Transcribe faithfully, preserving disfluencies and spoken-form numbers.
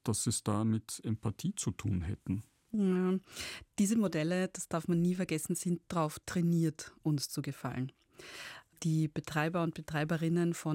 dass es da mit Empathie zu tun hätten. Ja, diese Modelle, das darf man nie vergessen, sind darauf trainiert, uns zu gefallen. Die Betreiber und Betreiberinnen von